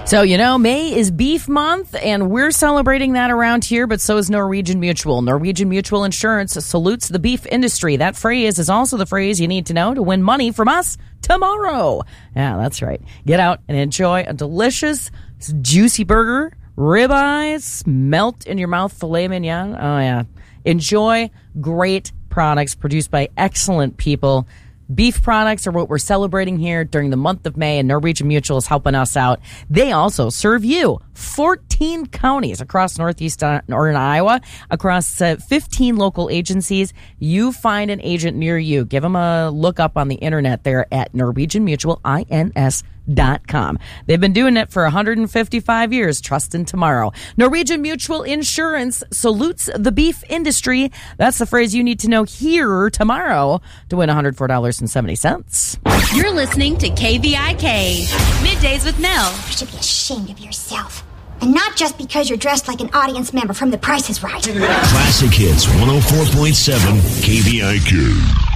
So, May is Beef Month, and we're celebrating that around here, but so is Norwegian Mutual. Norwegian Mutual Insurance salutes the beef industry. That phrase is also the phrase you need to know to win money from us tomorrow. Yeah, that's right. Get out and enjoy a delicious, juicy burger, ribeyes, melt in your mouth filet mignon. Oh, yeah. Enjoy great products produced by excellent people. Beef products are what we're celebrating here during the month of May, and Norwegian Mutual is helping us out. They also serve you 14 counties across northeast northern Iowa, across 15 local agencies. You find an agent near you. Give them a look up on the internet there at NorwegianMutualINS.com. They've been doing it for 155 years. Trust in tomorrow. Norwegian Mutual Insurance salutes the beef industry. That's the phrase you need to know here tomorrow to win $104.70. You're listening to KVIK, Middays with Nell. You should be ashamed of yourself. And not just because you're dressed like an audience member from The Price is Right. Classic Hits 104.7 KVIK.